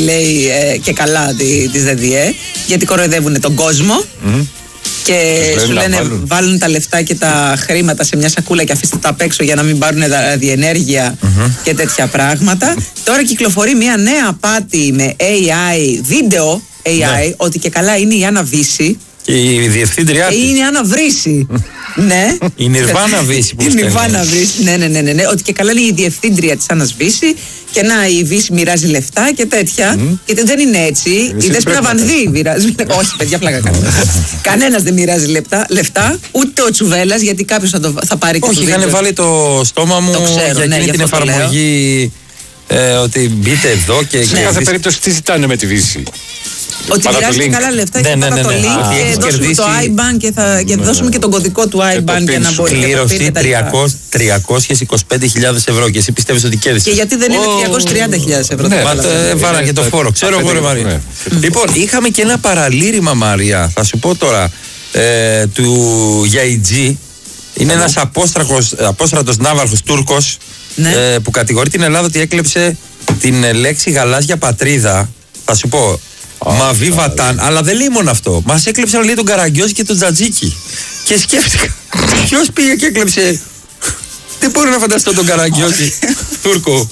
λέει και καλά της ΔΔΕ, γιατί κοροϊδεύουν τον κόσμο. Και σου λένε βάλουν τα λεφτά και τα χρήματα σε μια σακούλα και αφήστε τα απ' έξω για να μην πάρουν ραδιενέργεια και τέτοια πράγματα. Τώρα κυκλοφορεί μια νέα απάτη με AI, βίντεο AI, ότι και καλά είναι η Άννα Βύση. Και η διευθύντριά της. Είναι η Άννα Βρύση. Ναι. Η Νιρβάνα Βύση που η Νιρβάνα Βύση. Ναι. Ότι και καλά είναι η διευθύντρια της Άννας Βύση. Και να η Βύση μοιράζει λεφτά και τέτοια. Γιατί δεν είναι έτσι. Η Δέσποινα Βανδύ μοιράζει. Όχι, παιδιά, πλάκα κάνω. Κανένας δεν μοιράζει λεφτά. Ούτε ο Τσουβέλλας, γιατί κάποιος θα πάρει και το βίντεο. Όχι, είχαν βάλει το στόμα μου για εκείνη την εφαρμογή. Ότι μπείτε εδώ και σε κάθε περίπτωση τι ζητάνε με τη Βύση. Ότι μοιράζει καλά λεφτά και θα το link και δώσουμε το IBAN και δώσουμε και τον κωδικό του IBAN για να μπορεί να το κλήρωση 325.000 ευρώ και εσύ πιστεύεις ότι κέρδισες. Και γιατί δεν είναι 230.000 ευρώ. Βάλα και το φόρο. Ξέρω εγώ, ρε Μαρία. Λοιπόν, είχαμε και ένα παραλήρημα, Μαρία, θα σου πω τώρα, του Γιαϊτζή. Είναι ένας απόστρατος ναύαρχος Τούρκος που κατηγορεί την Ελλάδα ότι έκλεψε την λέξη γαλάζια πατρίδα. Θα σου πω. Μαβί Βατάν, αλλά δεν λέει μόνο αυτό. Μας έκλεψαν, λέει, τον Καραγκιόζη και τον Τζατζίκη. Και σκέφτηκα, ποιος πήγε και έκλεψε. Δεν μπορώ να φανταστώ τον Καραγκιόζη Τούρκο.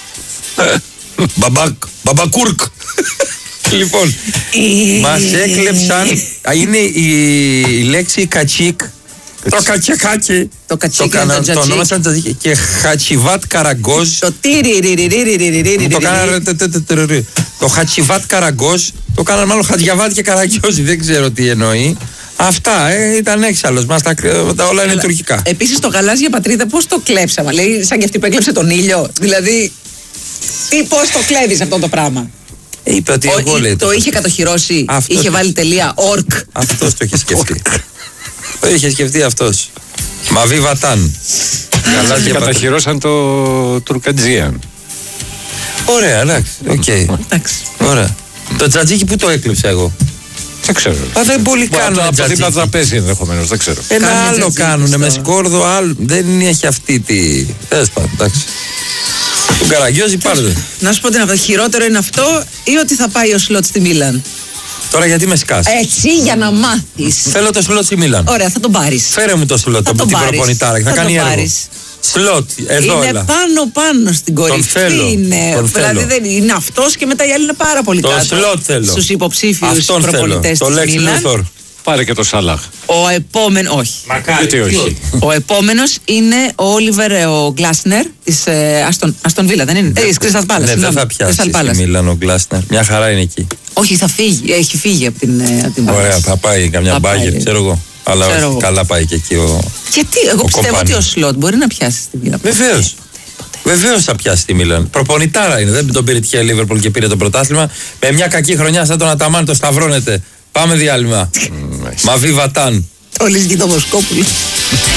Μπαμπακούρκ. Λοιπόν, μας έκλεψαν. Είναι η λέξη κατσίκ. Το κατσικάκι. Το κατσίκι το ονόμασαν Τζατζίκη. Και Χατσιβάτ Καραγκόζ. Το τυριριριριριριριριριρι. Το Χατσιβάτ Καραγκόζ. Το κάναν μάλλον Χατζιαβάτ και Καραγκιόζη. Δεν ξέρω τι εννοεί. Αυτά, ήταν έξαλλος. Μας τα όλα είναι τουρκικά. Επίσης το γαλάζια πατρίδα πώς το κλέψαμε. Λέει σαν και αυτή που έκλεψε τον ήλιο. Δηλαδή, πώς το κλέβεις αυτό το πράγμα. Είπε ότι εγώ λέει. Το είχε κατοχυρώσει. Είχε βάλει τελεία ορκ. Αυτός το είχε σκεφτεί. Το είχε σκεφτεί αυτός. Μαβί Βατάν. Και καταχειρώσαν το Τουρκατζίαν. Ωραία, εντάξει. Ωραία. Το Τζατζίκι που το έκλειψα εγώ. Δεν ξέρω. Δεν πολύ κάνουν. Από δίπλα τραπέζι ενδεχομένως, δεν ξέρω. Ένα άλλο κάνουν με σκόρδο, άλλο. Δεν έχει αυτή τη. Τέλος πάντων, εντάξει. Τον Καραγκιόζη πάρτε. Να σου πω τι χειρότερο είναι αυτό ή ότι θα πάει ο Σλότ στη Μίλαν. Τώρα γιατί με σκάς. Έτσι για να μάθεις. Θέλω το Σλότ στη Μίλαν. Ωραία, θα τον πάρεις. Φέρε μου το Σλότ, την προπονητάρα. Θα κάνει έργο. Σλότ, εδώ είναι πάνω στην κορυφή. Δηλαδή δεν είναι αυτός και μετά οι άλλοι είναι πάρα πολύ κάτω. Το Σλότ θέλω. Στους υποψήφιους προπονητές της Μίλαν. Πάρε και το Σαλάχ. Ο επόμενος, όχι. Γιατί όχι. Ο επόμενος είναι ο Όλιβερ ο Γκλάσνερ της Αστον Βίλα, δεν είναι. Της Κρίσταλ Πάλας. Δεν θα πιάσει στη Μίλαν ο Γκλάσνερ. Μια χαρά είναι εκεί. Όχι, θα φύγει. Έχει φύγει από την Πάλας. Ωραία, θα πάει καμιά μπάγκερ, ξέρω εγώ. Αλλά καλά πάει και εκεί ο. Γιατί εγώ πιστεύω ότι ο Σλότ μπορεί να πιάσει στη Μίλαν. Βεβαίως θα πιάσει τη Μίλαν. Προπονητάρα είναι. Δεν τον πήρε τυχαία Λίβερπουλ και πήρε το πρωτάθλημα. Με μια κακή χρονιά σαν τον Αταμάν το σταυρώνεται. Πάμε διάλειμμα. Μαβί Βατάν. Το λες και το Βοσκόπουλο.